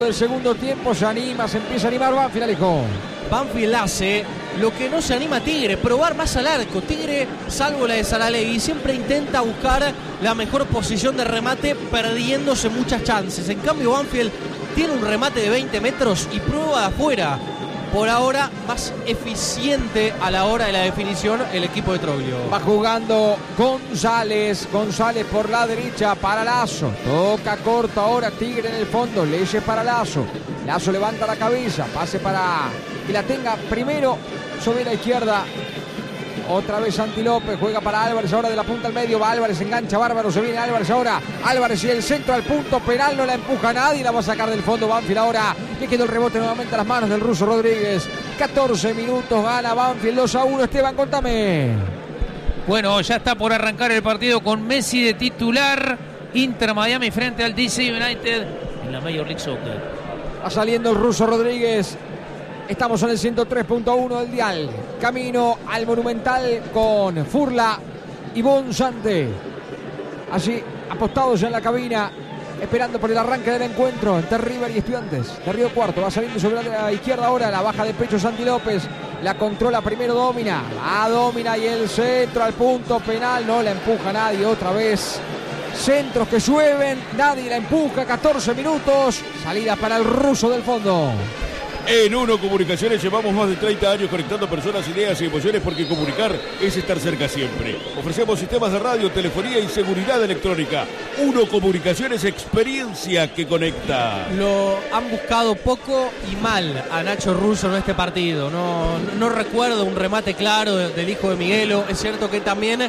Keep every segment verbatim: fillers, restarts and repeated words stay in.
del segundo tiempo, se anima, se empieza a animar Banfield, Alejo. Banfield hace lo que no se anima Tigre, probar más al arco. Tigre, salvo la de Saralegui, siempre intenta buscar la mejor posición de remate, perdiéndose muchas chances. En cambio, Banfield tiene un remate de veinte metros y prueba de afuera. Por ahora, más eficiente a la hora de la definición el equipo de Troglio. Va jugando González. González por la derecha para Lazo. Toca corto ahora Tigre en el fondo. Leyes para Lazo. Lazo levanta la cabeza. Pase para que la tenga primero sobre la izquierda. Otra vez Santi López, juega para Álvarez, ahora de la punta al medio, va Álvarez, engancha Bárbaro, se viene Álvarez ahora, Álvarez y el centro al punto penal, no la empuja nadie, la va a sacar del fondo Banfield ahora, que quedó el rebote nuevamente a las manos del ruso Rodríguez. catorce minutos, gana Banfield dos a uno, Esteban, contame. Bueno, ya está por arrancar el partido con Messi de titular, Inter Miami frente al D C United en la Major League Soccer. Va saliendo el ruso Rodríguez. Estamos en el ciento tres punto uno del dial. Camino al Monumental con Furla y Bonzante. Allí apostados ya en la cabina, esperando por el arranque del encuentro entre River y Estudiantes de Río Cuarto. Va saliendo sobre la izquierda ahora, la baja de pecho Santi López. La controla primero Domina. Va Domina y el centro al punto penal. No la empuja nadie otra vez. Centros que llueven, nadie la empuja. catorce minutos. Salida para el ruso del fondo. En Uno Comunicaciones llevamos más de treinta años conectando personas, ideas y emociones, porque comunicar es estar cerca siempre. Ofrecemos sistemas de radio, telefonía y seguridad electrónica. Uno Comunicaciones, experiencia que conecta. Lo han buscado poco y mal a Nacho Russo en este partido. No, no recuerdo un remate claro del hijo de Miguelo. Es cierto que también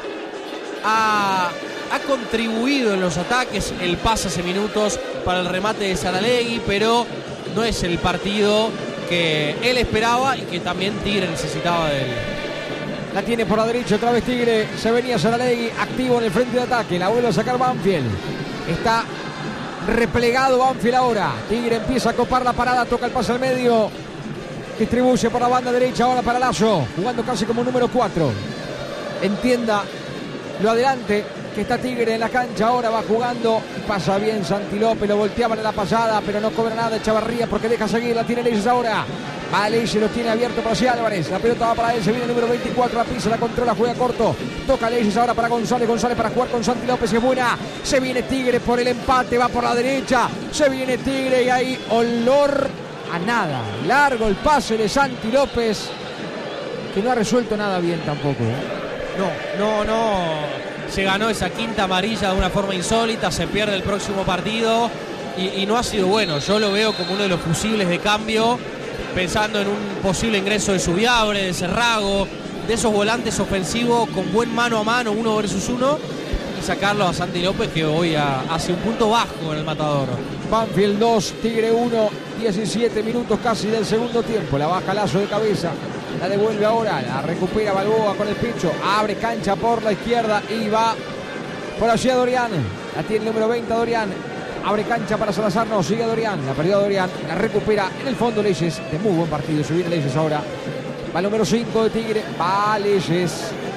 ha, ha contribuido en los ataques. El pase hace minutos para el remate de Saralegui, pero no es el partido que él esperaba y que también Tigre necesitaba de él. La tiene por la derecha otra vez Tigre. Se venía Saralegui activo en el frente de ataque. La vuelve a sacar Banfield. Está replegado Banfield ahora. Tigre empieza a copar la parada. Toca el pase al medio. Distribuye por la banda derecha ahora para Lazo. Jugando casi como número cuatro. Entienda lo adelante que está Tigre en la cancha, ahora va jugando, pasa bien Santi López, lo volteaban en la pasada, pero no cobra nada Echavarría porque deja seguir, la tiene Leyes ahora, va Leyes, lo tiene abierto para sí Álvarez, la pelota va para él, se viene el número veinticuatro, la pisa, la controla, juega corto, toca Leyes ahora para González, González para jugar con Santi López, y es buena, se viene Tigre por el empate, va por la derecha, se viene Tigre y hay olor a nada, largo el pase de Santi López, que no ha resuelto nada bien tampoco. No, no, no. Se ganó esa quinta amarilla de una forma insólita, se pierde el próximo partido y, y no ha sido bueno. Yo lo veo como uno de los fusibles de cambio, pensando en un posible ingreso de Subiabre, de Cerrago, de esos volantes ofensivos con buen mano a mano, uno versus uno, y sacarlo a Santi López, que hoy a, hace un punto bajo en el Matador. Banfield dos, Tigre uno, diecisiete minutos casi del segundo tiempo. La baja Lazo de cabeza. La devuelve ahora, la recupera Balboa con el pincho, abre cancha por la izquierda y va por allí a Dorian, la tiene el número veinte Dorian, abre cancha para Salazar, no, sigue Dorian, la perdió Dorian, la recupera en el fondo Leyes, de muy buen partido, se viene Leyes ahora, va el número cinco de Tigre, va Leyes,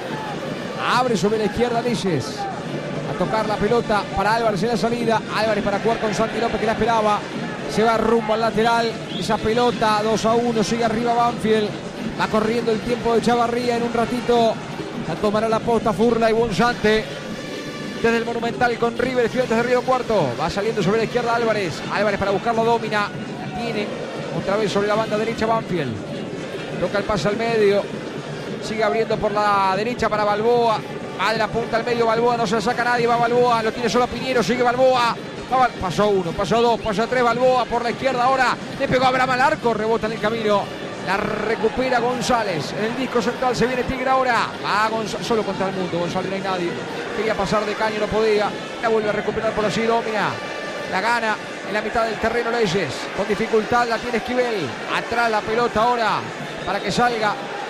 abre sobre la izquierda Leyes, a tocar la pelota para Álvarez en la salida, Álvarez para jugar con Santi López que la esperaba, se va rumbo al lateral, esa pelota dos a uno, sigue arriba Banfield. Va corriendo el tiempo de Chavarría en un ratito. La tomará la posta Furla y Bonzante. Desde el Monumental con River, Estudiantes de Río Cuarto. Va saliendo sobre la izquierda Álvarez. Álvarez para buscarlo, Domina. La tiene otra vez sobre la banda derecha Banfield. Toca el pase al medio. Sigue abriendo por la derecha para Balboa. Va de la punta al medio Balboa. No se la saca nadie. Va Balboa. Lo tiene solo Piñero. Sigue Balboa. Va, pasó uno, pasó dos, pasó tres. Balboa por la izquierda ahora. Le pegó a Abraham al arco. Rebota en el camino. La recupera González. En el disco central se viene Tigre ahora. Va González, solo contra el mundo. González no hay nadie. Quería pasar de caño, no podía. La vuelve a recuperar por allí, Domina. La gana en la mitad del terreno Leyes. Con dificultad la tiene Esquivel. Atrás la pelota ahora para que salga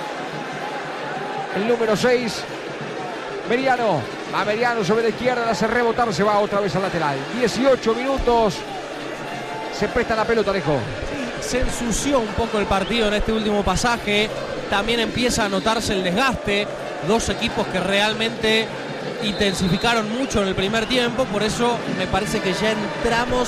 el número seis. Meriano. Va Meriano sobre la izquierda. La hace rebotar. Se va otra vez al lateral. dieciocho minutos. Se presta la pelota, Alejo. Se ensució un poco el partido en este último pasaje, también empieza a notarse el desgaste, dos equipos que realmente intensificaron mucho en el primer tiempo, por eso me parece que ya entramos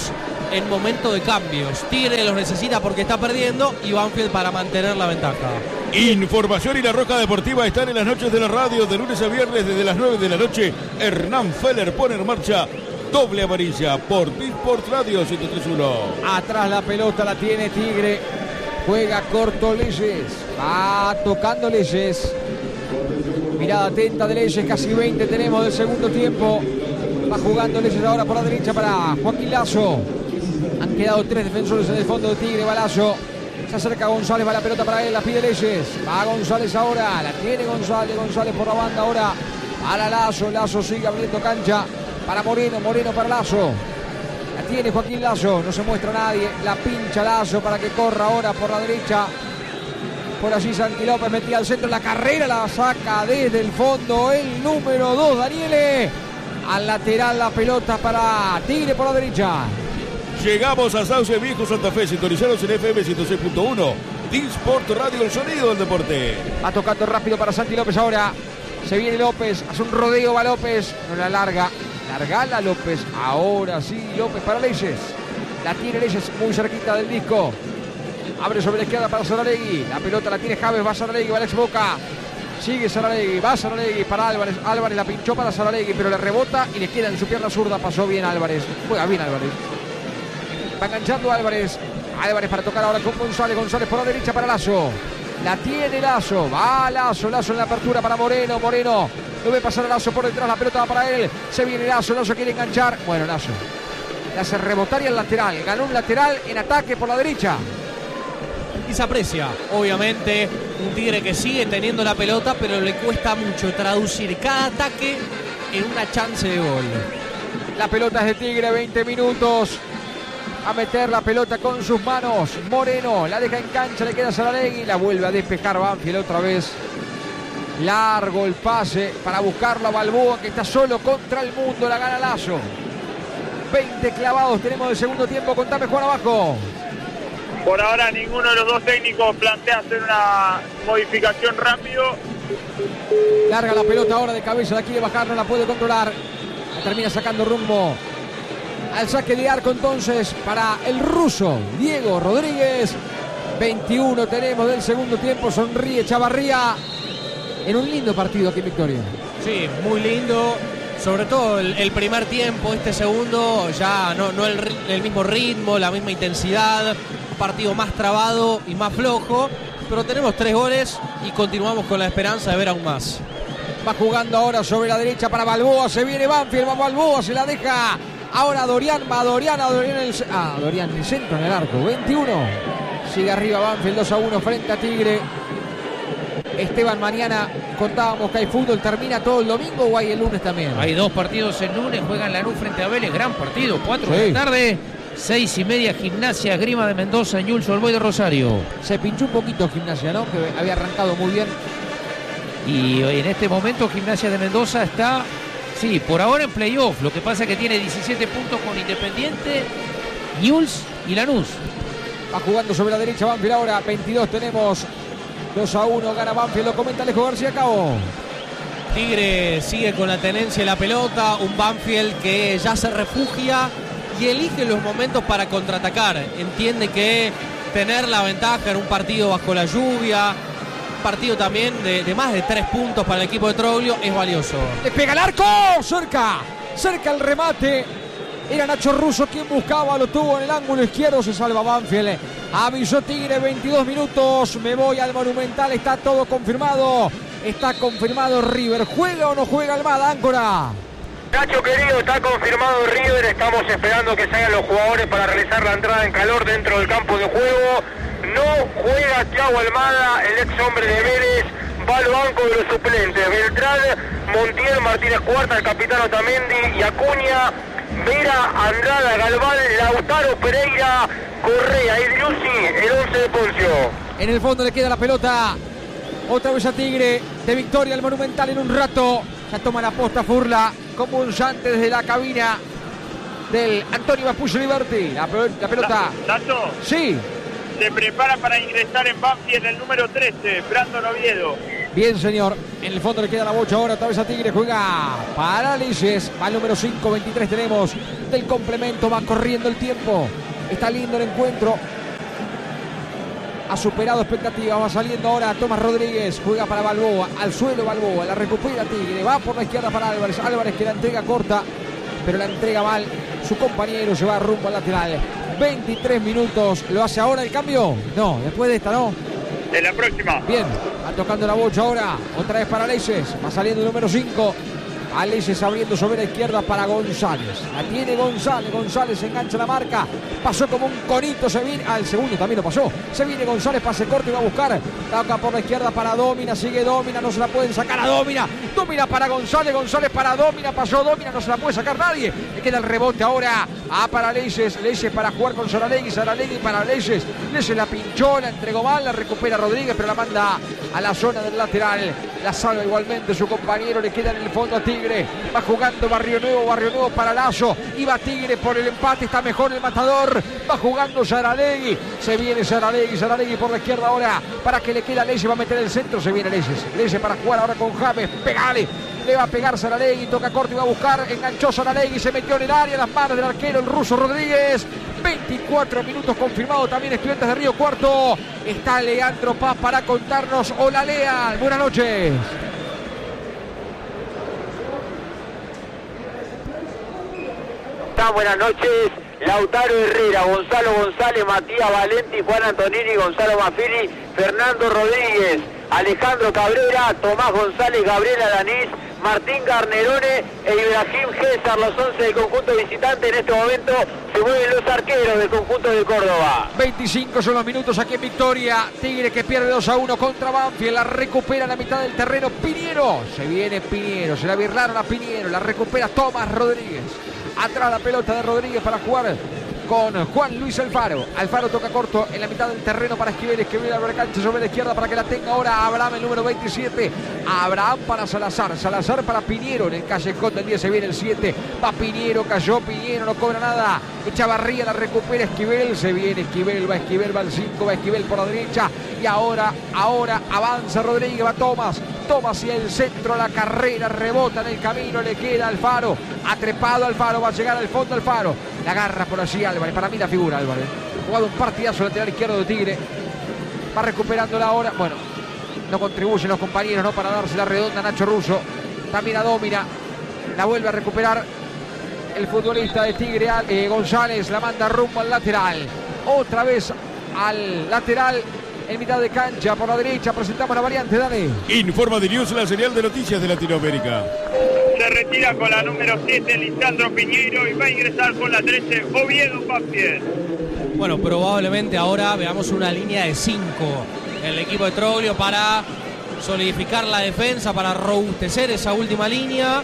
en momento de cambios. Tigre los necesita porque está perdiendo y Banfield para mantener la ventaja. Información y La Roca Deportiva están en las noches de la radio de lunes a viernes desde las nueve de la noche. Hernán Feller pone en marcha doble amarilla por Disport Radio ciento tres punto uno. Atrás la pelota la tiene Tigre. Juega corto Leyes. Va tocando Leyes. Mirada atenta de Leyes. Casi veinte tenemos del segundo tiempo. Va jugando Leyes ahora por la derecha para Joaquín Lazo. Han quedado tres defensores en el fondo de Tigre. Va Lazo. Se acerca González. Va la pelota para él. La pide Leyes. Va González ahora. La tiene González. González por la banda ahora. Para Lazo. Lazo sigue abriendo cancha. Para Moreno. Moreno para Lazo. La tiene Joaquín Lazo. No se muestra nadie. La pincha Lazo para que corra ahora por la derecha. Por allí Santi López metía al centro. La carrera la saca desde el fondo. El número dos, Daniele. Al lateral la pelota para Tigre por la derecha. Llegamos a Sauce Viejo, Santa Fe, sintonizados en F M ciento seis punto uno. Disport Radio, el sonido del deporte. Va tocando rápido para Santi López ahora. Se viene López, hace un rodeo, va López. No la larga, largala López. Ahora sí, López para Leyes. La tiene Leyes muy cerquita del disco. Abre sobre la izquierda para Saralegui. La pelota la tiene Javes, va Saralegui, va Alex Boca. Sigue Saralegui, va Saralegui para Álvarez. Álvarez la pinchó para Saralegui, pero le rebota y le queda en su pierna zurda. Pasó bien Álvarez, juega bien Álvarez. Va enganchando Álvarez. Álvarez para tocar ahora con González. González por la derecha para Lazo. La tiene Lazo. Va Lazo. Lazo en la apertura para Moreno. Moreno lo ve pasar a Lazo por detrás. La pelota va para él. Se viene Lazo. Lazo quiere enganchar. Bueno, Lazo le hace rebotar y al lateral. Ganó un lateral en ataque por la derecha. Y se aprecia, obviamente, un Tigre que sigue teniendo la pelota, pero le cuesta mucho traducir cada ataque en una chance de gol. La pelota es de Tigre, veinte minutos. A meter la pelota con sus manos. Moreno la deja en cancha, le queda a Saralegui. La vuelve a despejar Banfield otra vez. Largo el pase para buscarlo a Balboa, que está solo contra el mundo. La gana Lazo. veinte clavados tenemos del segundo tiempo. Contame, Juan, abajo. Por ahora ninguno de los dos técnicos plantea hacer una modificación rápido. Larga la pelota ahora de cabeza, de aquí de bajar, no la puede controlar. La termina sacando rumbo al saque de arco entonces para el ruso Diego Rodríguez. veintiuno tenemos del segundo tiempo. Sonríe Chavarría en un lindo partido aquí en Victoria. Sí, muy lindo. Sobre todo el, el primer tiempo, este segundo ya no, no el, el mismo ritmo, la misma intensidad. Partido más trabado y más flojo, pero tenemos tres goles y continuamos con la esperanza de ver aún más. Va jugando ahora sobre la derecha para Balboa. Se viene Banfield, va Balboa, se la deja ahora Dorian, va Dorian, a Dorian el, ah, Dorian el centro en el arco. veintiuno. Sigue arriba Banfield, dos a uno frente a Tigre. Esteban, mañana contábamos que hay fútbol. ¿Termina todo el domingo o hay el lunes también? Hay dos partidos el lunes, juegan Lanús frente a Vélez, gran partido, cuatro sí. de la tarde. Seis y media, Gimnasia Grima de Mendoza, Ñulso Olboy de Rosario. Se pinchó un poquito Gimnasia, ¿no? Que había arrancado muy bien. Y en este momento Gimnasia de Mendoza está, sí, por ahora en playoff. Lo que pasa es que tiene diecisiete puntos con Independiente, Ñuls y Lanús. Va jugando sobre la derecha Banfield ahora, veintidós tenemos, dos a uno, gana Banfield, lo comenta Alejo García Cabo. Tigre sigue con la tenencia de la pelota, un Banfield que ya se refugia y elige los momentos para contraatacar. Entiende que tener la ventaja en un partido bajo la lluvia, un partido también de, de más de tres puntos para el equipo de Troglio, es valioso. Le pega el arco, cerca, cerca el remate. Era Nacho Russo quien buscaba, lo tuvo en el ángulo izquierdo, se salva Banfield. Avisó Tigre, veintidós minutos, me voy al Monumental, está todo confirmado. Está confirmado River. ¿Juega o no juega Almada, Áncora? Nacho querido, está confirmado River, estamos esperando que salgan los jugadores para realizar la entrada en calor dentro del campo de juego. No juega Thiago Almada, el ex hombre de Vélez, va al banco de los suplentes. Beltrán, Montiel, Martínez Cuarta, el capitán Otamendi y Acuña, Vera, Andrada, Galván, Lautaro, Pereira, Correa, Idriusi, el once de Poncio. En el fondo le queda la pelota otra vez a Tigre, de Victoria al Monumental en un rato. Ya toma la posta Furla, convulsante desde la cabina del Antonio Vapuccio Liberty. La, la pelota. ¿Tato? Sí. Se prepara para ingresar en Banfield el número trece, Brandon Oviedo. Bien, señor. En el fondo le queda la bocha ahora. Otra vez a Tigre. Juega Parálisis. Va el número cinco, veintitrés tenemos del complemento. Va corriendo el tiempo. Está lindo el encuentro. Ha superado expectativas. Va saliendo ahora Tomás Rodríguez. Juega para Balboa. Al suelo Balboa. La recupera Tigre. Va por la izquierda para Álvarez. Álvarez que la entrega corta, pero la entrega mal. Su compañero se va rumbo al lateral. veintitrés minutos. ¿Lo hace ahora el cambio? No, después de esta no. En la próxima. Bien. Va tocando la bocha ahora. Otra vez para Leises. Va saliendo el número cinco. A Leises abriendo sobre la izquierda para González. La tiene González. González engancha la marca. Pasó como un conito. Se viene. Al segundo también lo pasó. Se viene González. Pase corto y va a buscar. Toca por la izquierda para Dómina. Sigue Dómina. No se la pueden sacar a Dómina. Dómina para González. González para Dómina. Pasó Dómina. No se la puede sacar nadie. Le queda el rebote ahora. A para Leises. Leises para jugar con Saralegui. Saralegui para Leises. Leises la pinchó. La entregó mal. La recupera Rodríguez. Pero la manda a la zona del lateral. La salva igualmente su compañero. Le queda en el fondo a Tigre. Va jugando Barrio Nuevo, Barrio Nuevo para Lazo. Iba Tigre por el empate, está mejor el matador. Va jugando Saralegui. Se viene Saralegui, Saralegui por la izquierda ahora. Para que le queda Leises, va a meter el centro. Se viene Leises. Leises para jugar ahora con James. Pegale. Le va a pegar Saralegui, toca corto y va a buscar. Enganchó Saralegui, se metió en el área. Las manos del arquero, el ruso Rodríguez. veinticuatro minutos confirmado también Estudiantes de Río Cuarto. Está Leandro Paz para contarnos. Hola Lea, buenas noches. Buenas noches, Lautaro Herrera, Gonzalo González, Matías Valenti, Juan Antonini, Gonzalo Mafini, Fernando Rodríguez, Alejandro Cabrera, Tomás González, Gabriela Danís, Martín Garnerone e Ibrahim César, los once del conjunto visitante. En este momento se mueven los arqueros del conjunto de Córdoba. veinticinco son los minutos aquí en Victoria. Tigre que pierde dos a uno contra Banfield. La recupera en la mitad del terreno Piñero. Se viene Piñero, se la birlaron a Piñero. La recupera Tomás Rodríguez. Atrás la pelota de Rodríguez para jugar con Juan Luis Alfaro. Alfaro toca corto en la mitad del terreno para Esquivel. Esquivel abre cancha sobre la izquierda para que la tenga ahora Abraham, el número veintisiete. Abraham para Salazar. Salazar para Piñero. En el callejón del diez se viene el siete. Va Piñero, cayó Piñero, no cobra nada. Echavarría la recupera Esquivel. Se viene Esquivel, va Esquivel, va el cinco, va Esquivel por la derecha. Y ahora, ahora avanza Rodríguez, va Tomás. Toma hacia el centro, la carrera, rebota en el camino, le queda Alfaro. Ha trepado Alfaro, va a llegar al fondo Alfaro. La agarra por allí Álvarez, para mí la figura Álvarez. Ha jugado un partidazo lateral izquierdo de Tigre. Va recuperándola ahora. Bueno, no contribuyen los compañeros, ¿no? Para darse la redonda Nacho Russo. También a Dómina. La vuelve a recuperar el futbolista de Tigre, eh, González. La manda rumbo al lateral. Otra vez al lateral. En mitad de cancha, por la derecha, presentamos la variante, dale. Informa de News, la señal de noticias de Latinoamérica. Se retira con la número siete, Lisandro Piñeiro, y va a ingresar con la trece, Oviedo Banfield. Bueno, probablemente ahora veamos una línea de cinco. El equipo de Troglio para solidificar la defensa, para robustecer esa última línea.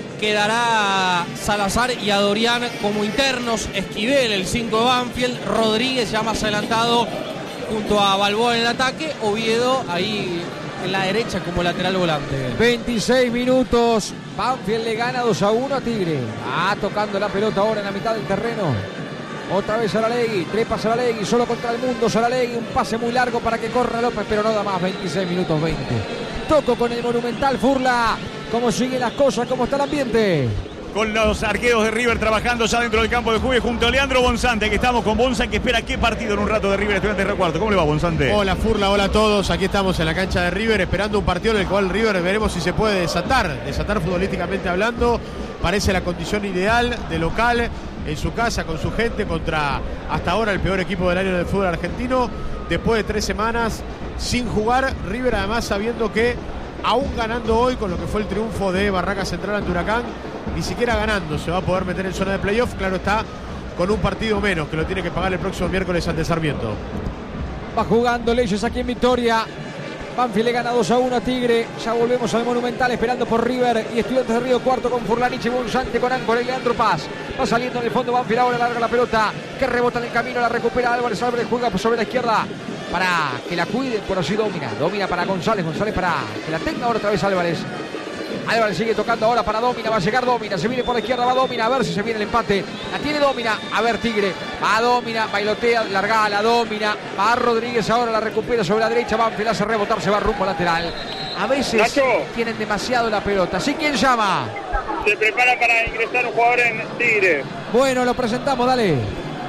Quedará Salazar y Adorián como internos. Esquivel, el cinco de Banfield. Rodríguez ya más adelantado junto a Balboa en el ataque. Oviedo ahí en la derecha como lateral volante. veintiséis minutos. Banfield le gana dos a uno a Tigre. Ah, tocando la pelota ahora en la mitad del terreno. Otra vez Saralegui. Trepa Saralegui solo contra el mundo. Saralegui, un pase muy largo para que corra López, pero no da más. veintiséis minutos veinte. Toco con el Monumental, Furla. ¿Cómo siguen las cosas? ¿Cómo está el ambiente? Con los arqueros de River trabajando ya dentro del campo de juego junto a Leandro Bonzante, que estamos con Bonza, que espera qué partido en un rato de River Estudiantes de Río Cuarto. ¿Cómo le va, Bonzante? Hola, Furla, hola a todos. Aquí estamos en la cancha de River esperando un partido en el cual River veremos si se puede desatar, desatar futbolísticamente hablando. Parece la condición ideal de local en su casa con su gente contra hasta ahora el peor equipo del año del fútbol argentino. Después de tres semanas sin jugar, River además sabiendo que aún ganando hoy con lo que fue el triunfo de Barraca Central ante Huracán, ni siquiera ganando se va a poder meter en zona de playoff. Claro está, con un partido menos que lo tiene que pagar el próximo miércoles ante Sarmiento. Va jugando Leyes aquí en Victoria. Banfield le gana dos a uno a Tigre. Ya volvemos al Monumental esperando por River y Estudiantes de Río Cuarto con Furlanich y Bonzante, con Ángel y Leandro Paz. Va saliendo en el fondo Banfield, ahora larga la pelota que rebota en el camino, la recupera Álvarez. Álvarez juega sobre la izquierda para que la cuide, por así Domina. Domina para González, González para que la tenga ahora otra vez Álvarez. Álvarez sigue tocando ahora para Domina, va a llegar Domina, se viene por la izquierda, va Domina, a ver si se viene el empate. La tiene Domina, a ver Tigre, va Domina, bailotea, largada la Domina, va Rodríguez ahora, la recupera sobre la derecha, Banfield hace rebotar, se va rumbo lateral. A veces Nacho, tienen demasiado la pelota. ¿Sí? ¿Quién llama? Se prepara para ingresar un jugador en Tigre. Bueno, lo presentamos, dale.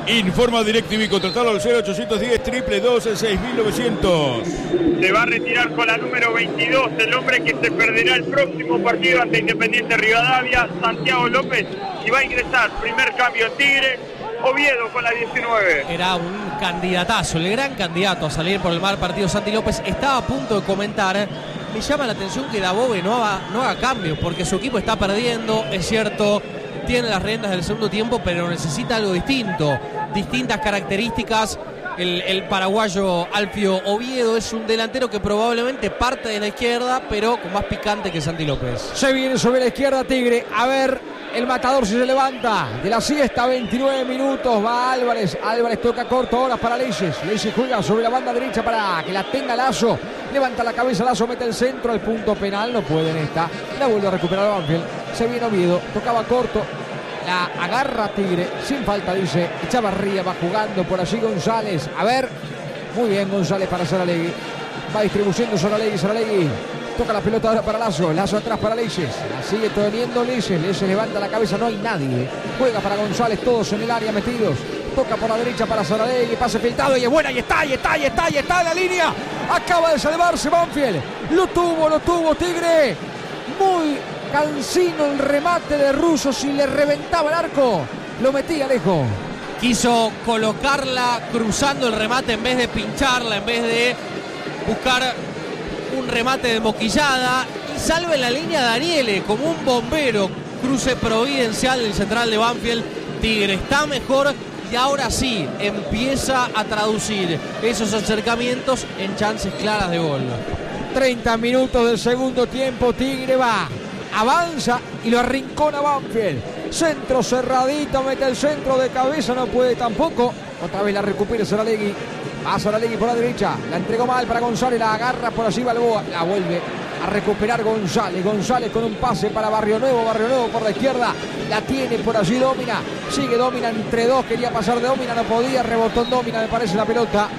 Informa DirecTV, contratalo al cero ochocientos diez, triple doce, seis mil novecientos. Se va a retirar con la número veintidós, el hombre que se perderá el próximo partido ante Independiente Rivadavia, Santiago López, y va a ingresar, primer cambio en Tigre, Oviedo con la diecinueve. Era un candidatazo, el gran candidato a salir por el mal partido Santi López. Estaba a punto de comentar, me llama la atención que Dabove no haga, no haga cambios, porque su equipo está perdiendo, es cierto, tiene las riendas del segundo tiempo, pero necesita algo distinto, distintas características. El, el paraguayo Alfio Oviedo es un delantero que probablemente parte de la izquierda, pero con más picante que Santi López. Se viene sobre la izquierda Tigre, a ver el matador si se levanta de la siesta. Veintinueve minutos, va Álvarez, Álvarez toca corto ahora para Leyes, Leyes juega sobre la banda derecha para que la tenga Lazo, levanta la cabeza Lazo, mete el centro al punto penal, no puede en esta, la vuelve a recuperar Banfield, se viene Oviedo, tocaba corto, la agarra Tigre, sin falta dice, Echavarría va jugando por allí González, a ver, muy bien González para Saralegui, va distribuyendo Saralegui, Saralegui, toca la pelota ahora para Lazo, Lazo atrás para Leyes, la sigue teniendo Leyes, Leyes levanta la cabeza, no hay nadie, juega para González, todos en el área metidos, toca por la derecha para Saralegui, pase filtrado y es buena, y está, y está, y está, y está en la línea, acaba de salvarse Banfield, lo tuvo, lo tuvo Tigre, muy cansino el remate de Russo, si le reventaba el arco, lo metía lejos. Quiso colocarla cruzando el remate en vez de pincharla, en vez de buscar un remate de moquillada, y salva en la línea Daniele como un bombero. Cruce providencial del central de Banfield. Tigre está mejor y ahora sí empieza a traducir esos acercamientos en chances claras de gol. treinta minutos del segundo tiempo, Tigre va, avanza y lo arrincona Banfield. Centro cerradito, mete el centro de cabeza, no puede tampoco. Otra vez la recupera Saralegui. Va Saralegui por la derecha, la entregó mal para González, la agarra por allí Balboa, la vuelve a recuperar González. González con un pase para Barrio Nuevo, Barrio Nuevo por la izquierda, la tiene por allí Domina, sigue Domina entre dos, quería pasar de Domina, no podía, rebotó en Domina, me parece la pelota.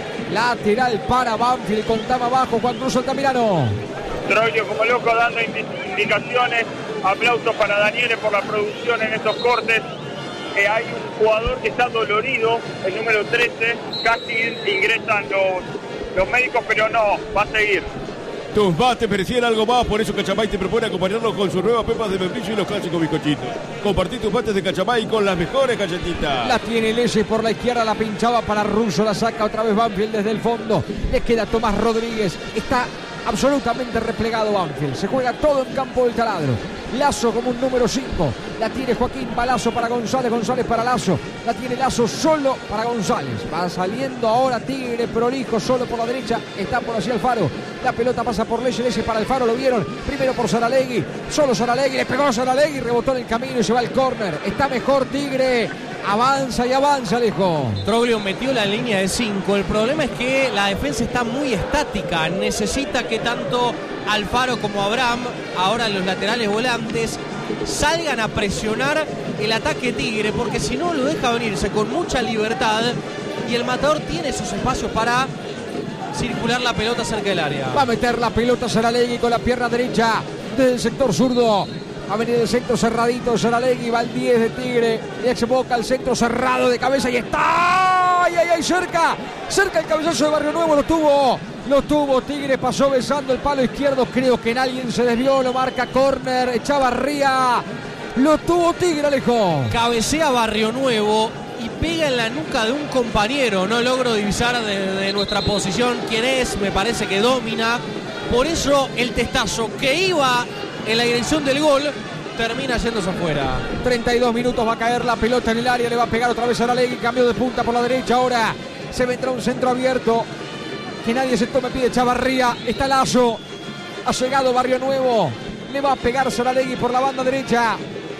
Lateral para Banfield, contaba abajo Juan Cruz Altamirano. Troglio como loco dando indicaciones, aplausos para Daniele por la producción en estos cortes. Eh, hay un jugador que está dolorido, el número trece, casi ingresan los, los médicos, pero no, va a seguir. Tus bates merecían algo más, por eso Cachamay te propone acompañarlos con sus nuevas pepas de membrillo y los clásicos bizcochitos. Compartí tus bates de Cachamay con las mejores galletitas. La tiene Leyes por la izquierda, la pinchaba para Russo, la saca otra vez Banfield desde el fondo. Le queda Tomás Rodríguez, está absolutamente replegado Banfield, se juega todo en campo del Taladro. Lazo como un número cinco, la tiene Joaquín Palazzo para González, González para Lazo, la tiene Lazo solo para González, va saliendo ahora Tigre prolijo, solo por la derecha, está por allí Alfaro, la pelota pasa por Leyes, Leyes para Alfaro, lo vieron, primero por Saralegui, solo Saralegui, le pegó a Saralegui, rebotó en el camino y se va al córner, está mejor Tigre, avanza y avanza Alejo. Troglio metió la línea de cinco, el problema es que la defensa está muy estática, necesita que tanto Alfaro como Abraham, ahora los laterales volantes, salgan a presionar el ataque Tigre, porque si no lo deja venirse con mucha libertad y el matador tiene esos espacios para circular la pelota cerca del área. Va a meter la pelota Saralegui con la pierna derecha desde el sector zurdo. Va a venir el centro cerradito Saralegui, va el diez de Tigre, y ex Boca el centro cerrado de cabeza y está ay, ay, ay, cerca, cerca el cabezazo de Barrio Nuevo, lo tuvo, lo tuvo Tigre, pasó besando el palo izquierdo, creo que en alguien se desvió, lo marca córner, Echavarría, lo tuvo Tigre Alejo. Cabecea Barrio Nuevo y pega en la nuca de un compañero, no logro divisar desde nuestra posición quién es, me parece que Domina, por eso el testazo que iba en la dirección del gol termina yéndose afuera. treinta y dos minutos, va a caer la pelota en el área, le va a pegar otra vez a Saralegui, cambio de punta por la derecha, ahora se vendrá un centro abierto, que nadie se tome, pide Echavarría, está Lazo, ha llegado Barrio Nuevo, le va a pegar Saralegui por la banda derecha,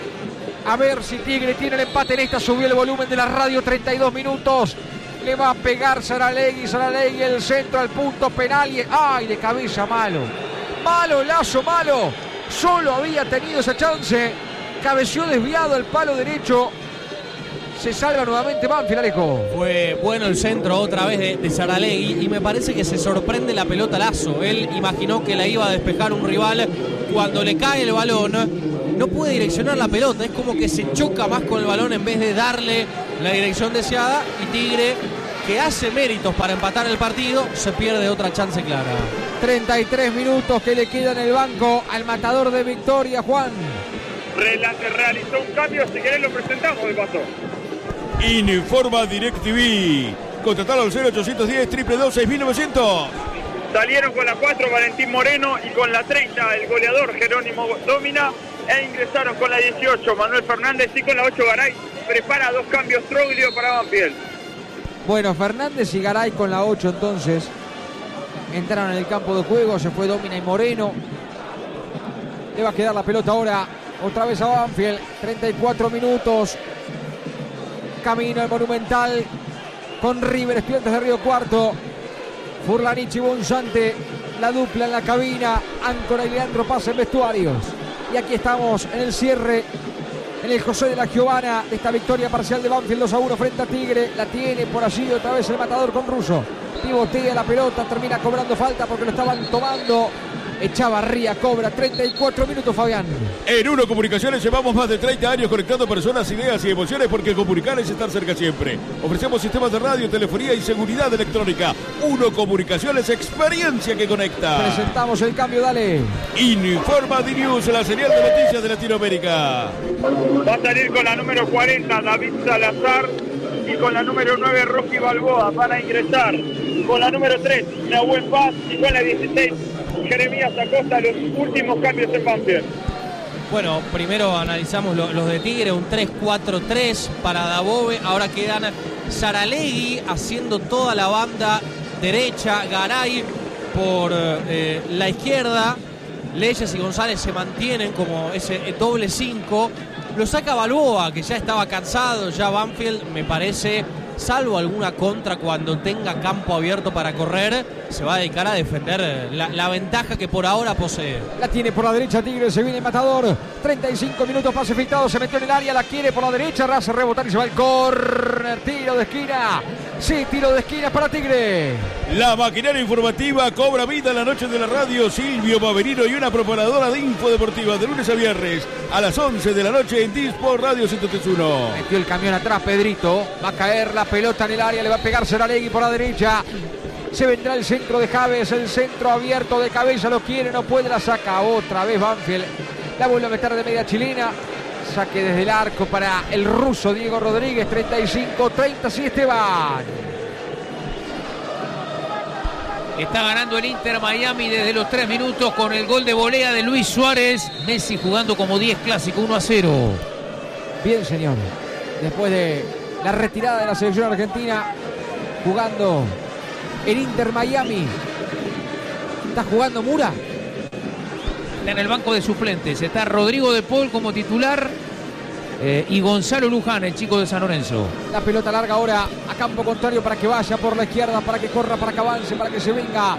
a ver si Tigre tiene el empate en esta, subió el volumen de la radio, treinta y dos minutos, le va a pegar Saralegui, Saralegui el centro al punto penal y ¡ay! De cabeza, malo, malo Lazo, malo. Solo había tenido esa chance, cabeció desviado al palo derecho, se salva nuevamente Banfield Alejo. Fue bueno el centro otra vez de, de Saralegui y me parece que se sorprende la pelota Lazo, él imaginó que la iba a despejar un rival, cuando le cae el balón no puede direccionar la pelota, es como que se choca más con el balón en vez de darle la dirección deseada, y Tigre, que hace méritos para empatar el partido, se pierde otra chance clara. treinta y tres minutos que le queda en el banco al matador de Victoria, Juan. Realizó un cambio, si querés lo presentamos de paso. Informa DirecTV. Contratalo al cero ochocientos diez, dos dos seis mil novecientos. Salieron con la cuatro Valentín Moreno y con la treinta el goleador Jerónimo Domina, e ingresaron con la dieciocho Manuel Fernández y con la ocho Garay. Prepara dos cambios Troglio para Banfield. Bueno, Fernández y Garay con la ocho entonces entraron en el campo de juego. Se fue Domina y Moreno. Le va a quedar la pelota ahora otra vez a Banfield. treinta y cuatro minutos. Camino al Monumental con River, Estudiantes de Río Cuarto. Furlanich y Bonzante, la dupla en la cabina. Áncora y Leandro Paz en vestuarios. Y aquí estamos en el cierre, en el José de la Giovana, de esta victoria parcial de Banfield dos a uno frente a Tigre. La tiene por allí otra vez el matador con Russo. Pivotea la pelota, termina cobrando falta porque lo estaban tomando. Echavarría cobra. Treinta y cuatro minutos, Fabián. En Uno Comunicaciones llevamos más de treinta años conectando personas, ideas y emociones, porque comunicar es estar cerca siempre. Ofrecemos sistemas de radio, telefonía y seguridad electrónica. Uno Comunicaciones, experiencia que conecta. Presentamos el cambio, dale. Informa D-News, la señal de noticias de Latinoamérica. Va a salir con la número cuarenta David Salazar y con la número nueve Rocky Balboa. Van a ingresar con la número tres Nahuel Paz y con la dieciséis Jeremías Acosta. Los últimos cambios en Banfield. Bueno, primero analizamos lo, los de Tigre, un tres cuatro tres para Dabove. Ahora quedan Saralegui haciendo toda la banda derecha, Garay por eh, la izquierda. Leyes y González se mantienen como ese doble cinco. Lo saca Balboa, que ya estaba cansado. Ya Banfield, me parece, salvo alguna contra cuando tenga campo abierto para correr, se va a dedicar a defender la, la ventaja que por ahora posee. La tiene por la derecha Tigre, se viene el matador. treinta y cinco minutos, pase filtrado, se metió en el área, la quiere por la derecha, hace rebotar y se va el córner. Tiro de esquina. Sí, tiro de esquina para Tigre. La maquinaria informativa cobra vida en la noche de la radio. Silvio Paverino y una preparadora de info deportiva de lunes a viernes a las once de la noche en Disport Radio ciento tres punto uno. Metió el camión atrás Pedrito. Va a caer la pelota en el área, le va a pegar Saralegui por la derecha. Se vendrá el centro de Javes, el centro abierto de cabeza, lo quiere, no puede, la saca otra vez Banfield. La vuelve a meter de media chilena. Saque desde el arco para el ruso Diego Rodríguez. Treinta y cinco treinta, sí, Esteban. Está ganando el Inter Miami desde los tres minutos con el gol de volea de Luis Suárez. Messi jugando como diez clásico, uno a cero. Bien, señor. Después de la retirada de la selección argentina, jugando el Inter Miami. Está jugando Mura. Está en el banco de suplentes. Está Rodrigo de Paul como titular eh, y Gonzalo Luján, el chico de San Lorenzo. La pelota larga ahora a campo contrario para que vaya por la izquierda, para que corra, para que avance, para que se venga.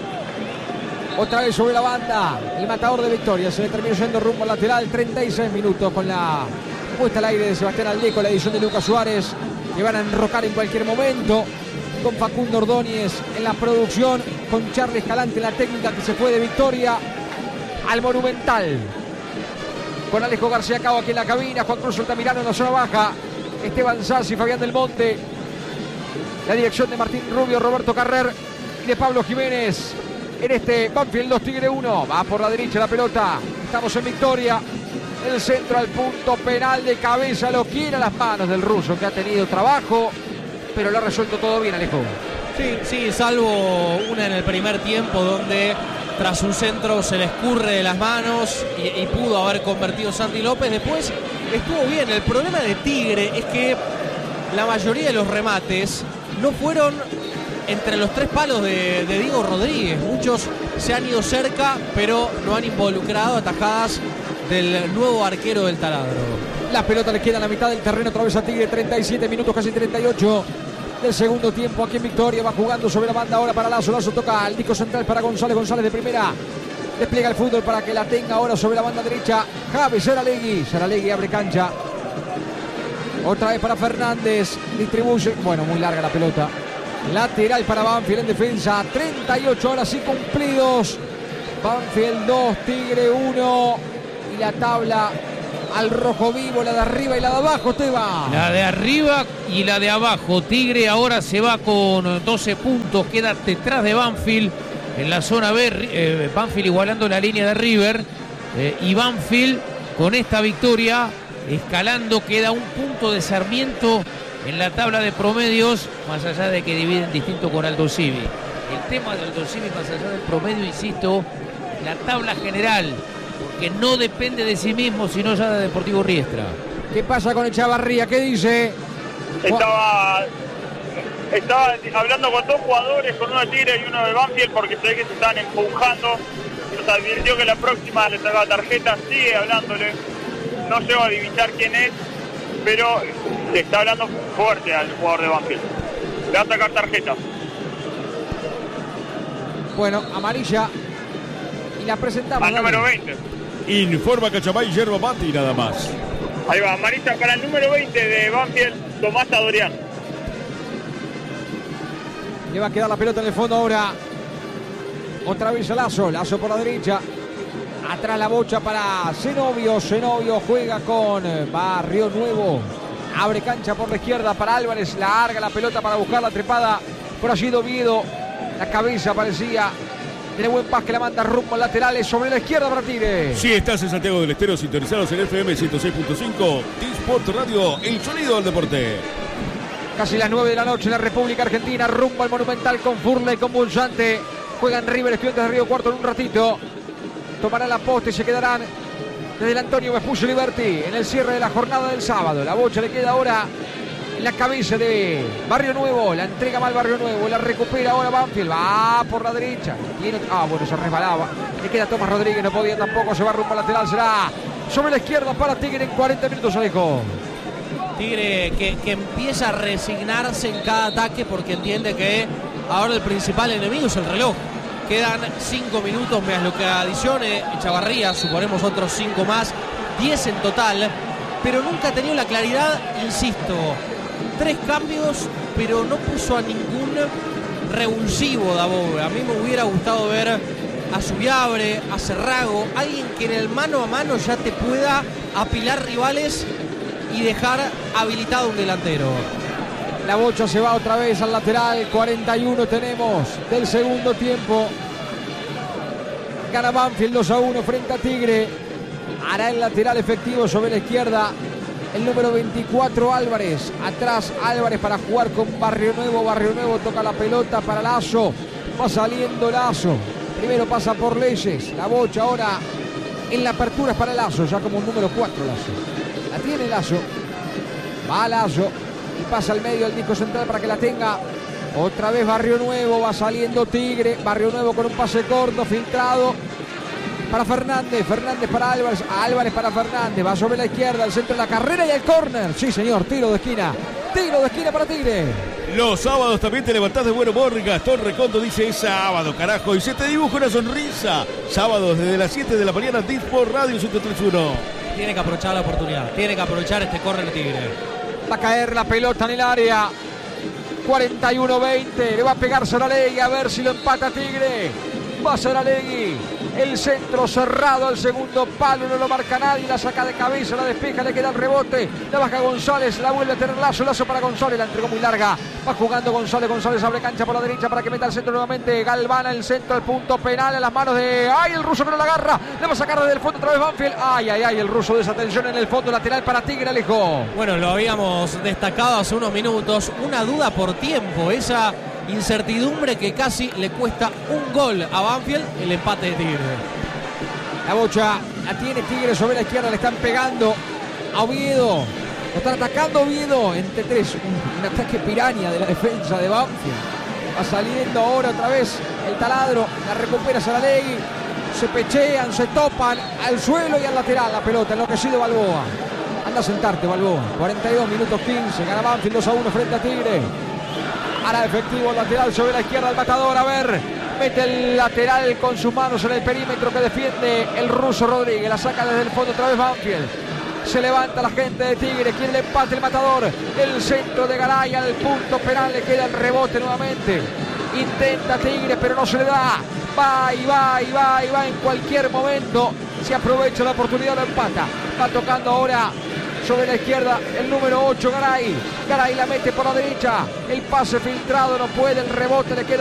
Otra vez sobre la banda. El matador de Victoria se le terminó yendo rumbo al lateral. treinta y seis minutos con la puesta al aire de Sebastián Aldeco, la edición de Lucas Suárez, que van a enrocar en cualquier momento. Con Facundo Ordóñez en la producción, con Charles Escalante en la técnica, que se fue de Victoria al Monumental. Con Alejo García Cabo aquí en la cabina, Juan Cruz Altamirano en la zona baja, Esteban Sassi, Fabián del Monte, la dirección de Martín Rubio, Roberto Carrer y de Pablo Jiménez en este Banfield dos Tigre uno. Va por la derecha la pelota, estamos en Victoria. El centro al punto penal de cabeza, lo quiere a las manos del ruso, que ha tenido trabajo, pero lo ha resuelto todo bien, Alejo. Sí, sí, salvo una en el primer tiempo donde tras un centro se le escurre de las manos y, y pudo haber convertido Santi López. Después estuvo bien. El problema de Tigre es que la mayoría de los remates no fueron entre los tres palos de, de Diego Rodríguez. Muchos se han ido cerca, pero no han involucrado atajadas del nuevo arquero del Taladro. La pelota le queda a la mitad del terreno otra vez a Tigre. treinta y siete minutos, casi treinta y ocho del segundo tiempo aquí en Victoria. Va jugando sobre la banda ahora para Lazo. Lazo toca al disco central para González. González de primera. Despliega el fútbol para que la tenga ahora sobre la banda derecha Javes Saralegui. Saralegui abre cancha. Otra vez para Fernández. Distribuye. Bueno, muy larga la pelota. Lateral para Banfield en defensa. treinta y ocho horas y cumplidos. Banfield dos, Tigre uno. Y la tabla al rojo vivo, la de arriba y la de abajo, Esteban. La de arriba y la de abajo. Tigre ahora se va con doce puntos, queda detrás de Banfield en la zona B. Eh, Banfield igualando la línea de River. Eh, y Banfield con esta victoria escalando, queda un punto de Sarmiento en la tabla de promedios, más allá de que dividen distinto con Aldo Civi. El tema de Aldo Civi, más allá del promedio, insisto, la tabla general, porque no depende de sí mismo, sino ya de Deportivo Riestra. ¿Qué pasa con Echavarría? ¿Qué dice? Estaba, estaba hablando con dos jugadores, con uno de Tigre y uno de Banfield, porque sé que se están empujando. Nos advirtió que la próxima le sacaba tarjeta, sigue hablándole. No llego a divisar quién es, pero le está hablando fuerte al jugador de Banfield. Le va a sacar tarjeta. Bueno, amarilla. Y la presentamos. Al número veinte. Informa Cachamay Yerba Mate y nada más. Ahí va, amarilla para el número veinte de Banfield, Tomás Adorián. Le va a quedar la pelota en el fondo ahora. Otra vez a Lazo, Lazo por la derecha. Atrás la bocha para Zenobio. Zenobio juega con Barrio Nuevo. Abre cancha por la izquierda para Álvarez. Larga la pelota para buscar la trepada. Por allí Doviedo. La cabeza parecía. Tiene buen pas que la manda rumbo al laterales. Sobre la izquierda para Tigre. Si estás en Santiago del Estero, sintonizados en F M ciento seis punto cinco. T-Sport Radio, el sonido del deporte. Casi las nueve de la noche en la República Argentina. Rumbo al Monumental con Furla y con Bolsante. Juegan River, Estudiantes de Río Cuarto en un ratito. Tomarán la posta y se quedarán desde el Antonio Vespucio Liberty en el cierre de la jornada del sábado. La bocha le queda ahora en la cabeza de Barrio Nuevo. La entrega mal Barrio Nuevo. La recupera ahora Banfield. Va por la derecha. Tiene... Ah, bueno, se resbalaba. Le queda Tomás Rodríguez. No podía tampoco. Se va rumbo al lateral. Será sobre la izquierda para Tigre en cuarenta minutos, Alejo. Tigre que, que empieza a resignarse en cada ataque porque entiende que ahora el principal enemigo es el reloj. Quedan cinco minutos más lo que adicione Echavarría, suponemos otros cinco más, diez en total, pero nunca ha tenido la claridad, insisto, tres cambios, pero no puso a ningún revulsivo Dabove. A mí me hubiera gustado ver a Subiabre, a Cerrago, alguien que en el mano a mano ya te pueda apilar rivales y dejar habilitado un delantero. La bocha se va otra vez al lateral. cuarenta y uno tenemos del segundo tiempo. Gana Banfield dos a uno frente a Tigre. Hará el lateral efectivo sobre la izquierda el número veinticuatro Álvarez. Atrás Álvarez para jugar con Barrio Nuevo. Barrio Nuevo toca la pelota para Lazo. Va saliendo Lazo. Primero pasa por Leyes. La bocha ahora en la apertura es para Lazo. Ya como un número cuatro Lazo. La tiene Lazo. Va Lazo. Y pasa al medio del disco central para que la tenga. Otra vez Barrio Nuevo. Va saliendo Tigre. Barrio Nuevo con un pase corto, filtrado para Fernández. Fernández para Álvarez. Álvarez para Fernández. Va sobre la izquierda, al centro de la carrera y el córner. Sí, señor. Tiro de esquina. Tiro de esquina para Tigre. Los sábados también te levantás de buen humor. Gastón Recondo dice: es sábado, carajo. Y se te dibuja una sonrisa. Sábados desde las siete de la mañana. T-Sport Radio ciento tres punto uno. Tiene que aprovechar la oportunidad. Tiene que aprovechar este córner Tigre. Va a caer la pelota en el área. cuarenta y uno veinte. Le va a pegar Saralegui a ver si lo empata Tigre. Va Saralegui. El centro cerrado al segundo palo. No lo marca nadie. La saca de cabeza. La despeja. Le queda el rebote. La baja González. La vuelve a tener Lazo. Lazo para González. La entregó muy larga. Va jugando González. González abre cancha por la derecha para que meta el centro nuevamente. Galvana el centro. El punto penal en las manos de... ¡Ay! El ruso que no la agarra. Le va a sacar desde el fondo otra vez Banfield. ¡Ay, ay, ay! El ruso desatención en el fondo lateral para Tigre, Alejo. Bueno, lo habíamos destacado hace unos minutos. Una duda por tiempo. Esa incertidumbre que casi le cuesta un gol a Banfield. El empate de Tigre. La bocha la tiene Tigre sobre la izquierda. Le están pegando a Oviedo. Lo están atacando Oviedo. Entre tres. Un, un ataque piraña de la defensa de Banfield. Va saliendo ahora otra vez el taladro. La recupera Saralegui. Se pechean, se topan al suelo y al lateral. La pelota, enloquecido Balboa. Anda a sentarte, Balboa. cuarenta y dos minutos quince. Gana Banfield dos a uno frente a Tigre. Hará efectivo el lateral sobre la izquierda el matador. A ver. Mete el lateral con sus manos en el perímetro que defiende el ruso Rodríguez. La saca desde el fondo otra vez Banfield. Se levanta la gente de Tigre. Quiere el empate el matador. El centro de Garay al punto penal. Le queda el rebote nuevamente. Intenta Tigre pero no se le da. Va y va y va y va en cualquier momento. se aprovecha la oportunidad, lo empata. Va tocando ahora sobre la izquierda el número ocho, Garay. Garay la mete por la derecha. El pase filtrado, no puede, el rebote le queda